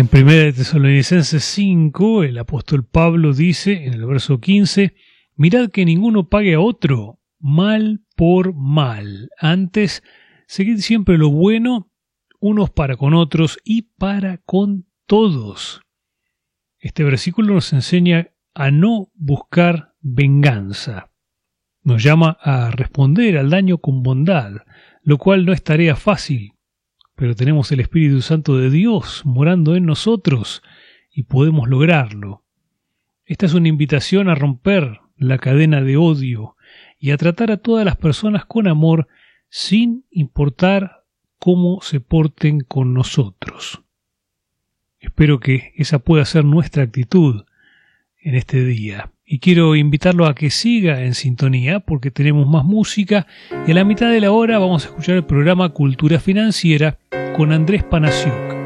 En 1 Tesalonicenses 5, el apóstol Pablo dice en el verso 15, mirad que ninguno pague a otro mal por mal. Antes, seguid siempre lo bueno, unos para con otros y para con todos. Este versículo nos enseña a no buscar venganza. Nos llama a responder al daño con bondad, lo cual no es tarea fácil, pero tenemos el Espíritu Santo de Dios morando en nosotros y podemos lograrlo. Esta es una invitación a romper la cadena de odio y a tratar a todas las personas con amor sin importar cómo se porten con nosotros. Espero que esa pueda ser nuestra actitud en este día. Y quiero invitarlo a que siga en sintonía porque tenemos más música y a la mitad de la hora vamos a escuchar el programa Cultura Financiera con Andrés Panasiuk.